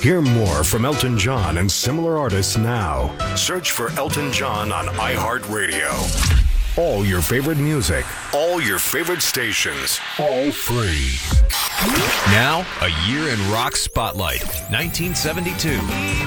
Hear more from Elton John and similar artists now. Search for Elton John on iHeartRadio. All your favorite music, all your favorite stations, all free. Now, a year in rock spotlight, 1972.